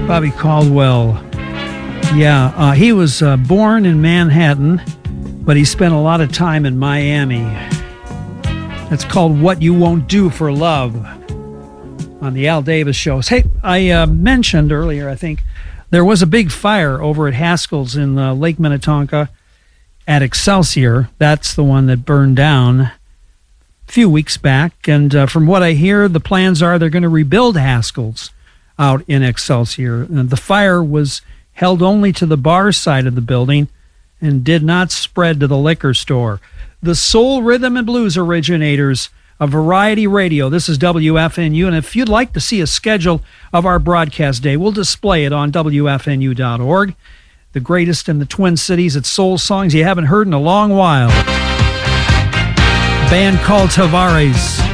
Bobby Caldwell. Yeah, he was born in Manhattan, but he spent a lot of time in Miami. That's called What You Won't Do for Love on the Al Davis Show. Hey, I mentioned earlier, I think, there was a big fire over at Haskell's in Lake Minnetonka at Excelsior. That's the one that burned down a few weeks back. And from what I hear, the plans are they're going to rebuild Haskell's out in Excelsior. And the fire was held only to the bar side of the building and did not spread to the liquor store. The soul, rhythm, and blues originators of Variety Radio. This is WFNU, and if you'd like to see a schedule of our broadcast day, we'll display it on WFNU.org. The greatest in the Twin Cities. It's soul songs you haven't heard in a long while. A band called Tavares.